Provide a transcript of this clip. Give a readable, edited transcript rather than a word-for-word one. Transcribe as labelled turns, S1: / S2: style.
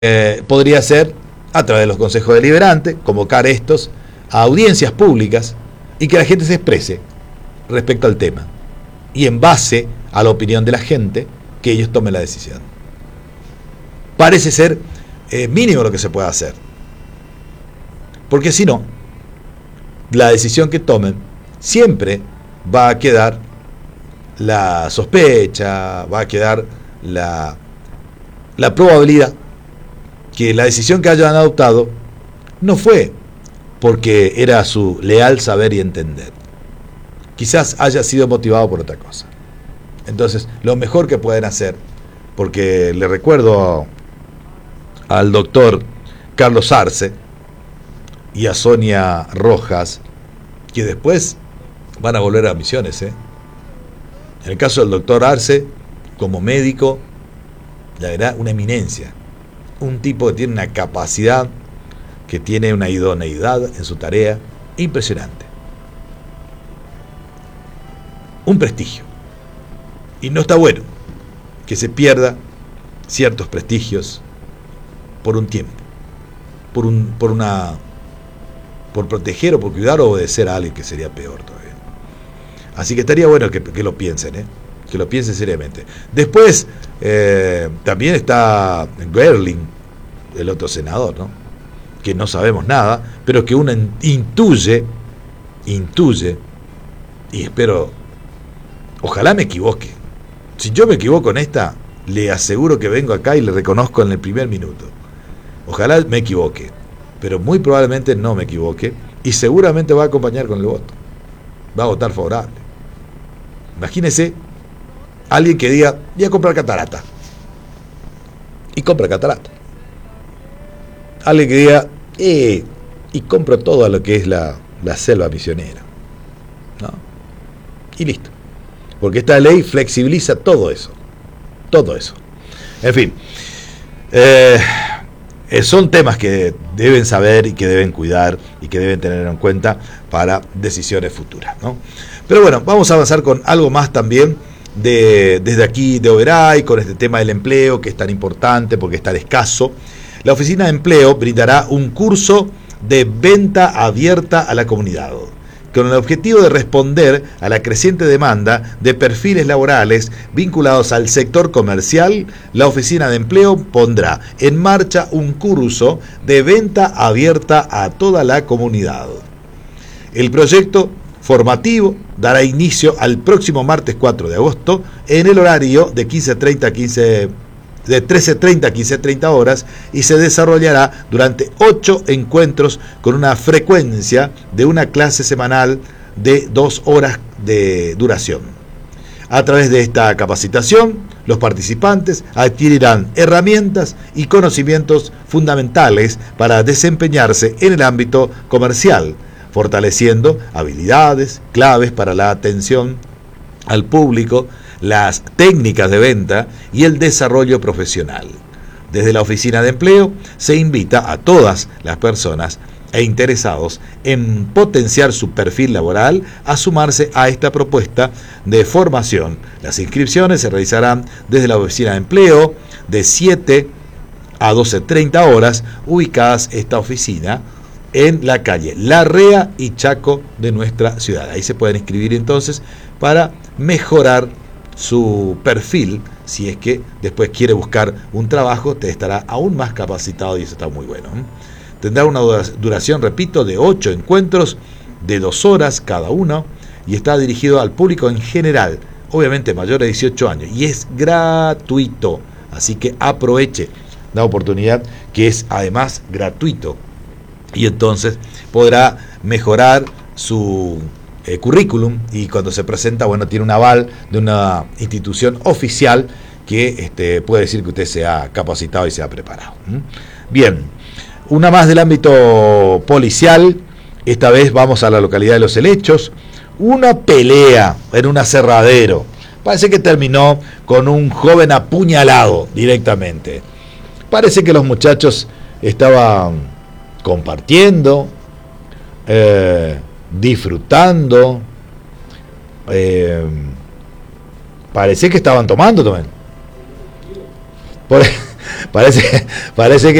S1: podría ser, a través de los consejos deliberantes, convocar estos a audiencias públicas y que la gente se exprese respecto al tema. Y en base a la opinión de la gente, que ellos tomen la decisión. Parece ser mínimo lo que se puede hacer. Porque si no, la decisión que tomen siempre va a quedar la sospecha, va a quedar la probabilidad que la decisión que hayan adoptado no fue porque era su leal saber y entender. Quizás haya sido motivado por otra cosa. Entonces, lo mejor que pueden hacer, porque le recuerdo al doctor Carlos Arce y a Sonia Rojas, que después van a volver a Misiones, En el caso del doctor Arce, como médico, la verdad, una eminencia. Un tipo que tiene una capacidad, que tiene una idoneidad en su tarea impresionante. Un prestigio. Y no está bueno que se pierda ciertos prestigios por un tiempo, por proteger o por cuidar o obedecer a alguien, que sería peor todavía. Así que estaría bueno que lo piensen, que lo piensen seriamente. Después también está Gerling, el otro senador, ¿no? Que no sabemos nada, pero que uno intuye, y espero, ojalá me equivoque. Si yo me equivoco en esta, le aseguro que vengo acá y le reconozco en el primer minuto. Ojalá me equivoque, pero muy probablemente no me equivoque, y seguramente va a acompañar con el voto. Va a votar favorable. Imagínese alguien que diga, voy a comprar catarata. Y compra catarata. Alguien que diga, y compro todo lo que es la selva misionera. ¿No? Y listo. Porque esta ley flexibiliza todo eso. Todo eso. En fin. Son temas que deben saber y que deben cuidar y que deben tener en cuenta para decisiones futuras, ¿no? Pero bueno, vamos a avanzar con algo más también desde aquí de Oberá, con este tema del empleo, que es tan importante porque es tan escaso. La Oficina de Empleo brindará un curso de venta abierta a la comunidad, con el objetivo de responder a la creciente demanda de perfiles laborales vinculados al sector comercial. La Oficina de Empleo pondrá en marcha un curso de venta abierta a toda la comunidad. El proyecto formativo dará inicio al próximo martes 4 de agosto en el horario de 13:30 a 15:30 horas y se desarrollará durante 8 encuentros con una frecuencia de una clase semanal de 2 horas de duración. A través de esta capacitación, los participantes adquirirán herramientas y conocimientos fundamentales para desempeñarse en el ámbito comercial, fortaleciendo habilidades claves para la atención al público, las técnicas de venta y el desarrollo profesional. Desde la Oficina de Empleo se invita a todas las personas e interesados en potenciar su perfil laboral a sumarse a esta propuesta de formación. Las inscripciones se realizarán desde la Oficina de Empleo de 7 a 12:30 horas, ubicadas esta oficina en la calle Larrea y Chaco de nuestra ciudad. Ahí se pueden inscribir entonces para mejorar su perfil. Si es que después quiere buscar un trabajo, te estará aún más capacitado y eso está muy bueno. Tendrá una duración, repito, de 8 encuentros de 2 horas cada uno y está dirigido al público en general, obviamente mayor de 18 años, y es gratuito, así que aproveche la oportunidad, que es además gratuito, y entonces podrá mejorar su currículum, y cuando se presenta, bueno, tiene un aval de una institución oficial que puede decir que usted se ha capacitado y se ha preparado. Bien, una más del ámbito policial. Esta vez vamos a la localidad de Los Helechos. Una pelea en un aserradero. Parece que terminó con un joven apuñalado directamente. Parece que los muchachos estaban compartiendo, disfrutando, parece que estaban tomando también. parece, parece que